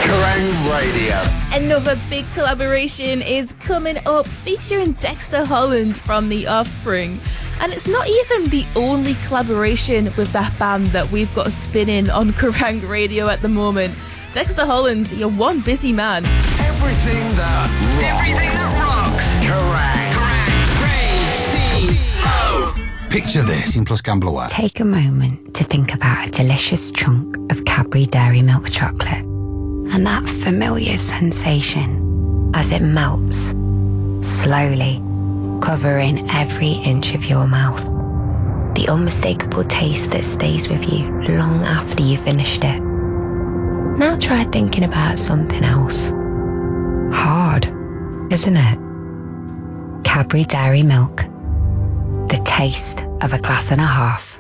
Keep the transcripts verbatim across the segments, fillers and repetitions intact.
Kerrang Radio. Another big collaboration is coming up featuring Dexter Holland from The Offspring. And it's not even the only collaboration with that band that we've got spinning on Kerrang Radio at the moment. Dexter Holland, you're one busy man. Everything that rocks. Everything that rocks. Kerrang. Radio. Picture this in Plus Gamble Aware. Take a moment to think about a delicious chunk of Cadbury Dairy Milk chocolate and that familiar sensation as it melts, slowly, covering every inch of your mouth. The unmistakable taste that stays with you long after you've finished it. Now try thinking about something else. Hard, isn't it? Cadbury Dairy Milk. The taste of a glass and a half.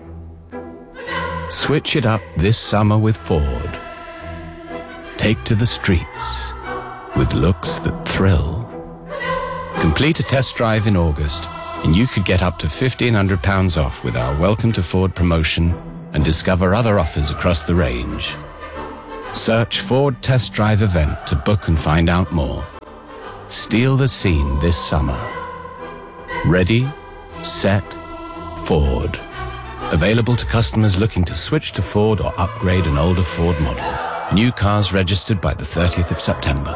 Switch it up this summer with Ford. Take to the streets with looks that thrill. Complete a test drive in August and you could get up to fifteen hundred pounds off with our Welcome to Ford promotion and discover other offers across the range. Search Ford Test Drive event to book and find out more. Steal the scene this summer. Ready, set, Ford. Available to customers looking to switch to Ford or upgrade an older Ford model. New cars registered by the thirtieth of September.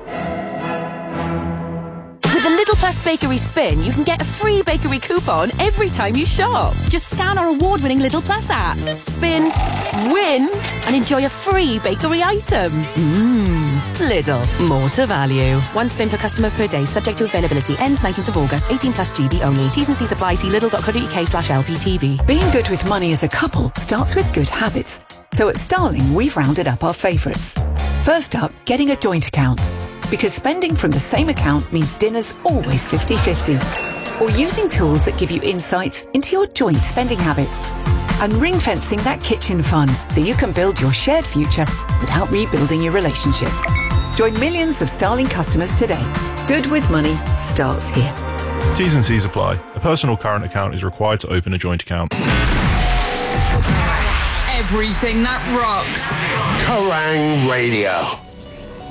With a Little Plus Bakery Spin, you can get a free bakery coupon every time you shop. Just scan our award-winning Little Plus app, spin, win, and enjoy a free bakery item. Mmm, Lidl, more to value. One spin per customer per day, subject to availability. Ends nineteenth of August, eighteen plus G B only. T's and C's apply. See lidl dot co dot uk slash L P T V. Being good with money as a couple starts with good habits. So at Starling, we've rounded up our favourites. First up, getting a joint account. Because spending from the same account means dinner's always fifty-fifty. Or using tools that give you insights into your joint spending habits. And ring-fencing that kitchen fund so you can build your shared future without rebuilding your relationship. Join millions of Starling customers today. Good with money starts here. T's and C's apply. A personal current account is required to open a joint account. Everything that rocks. Kerrang Radio.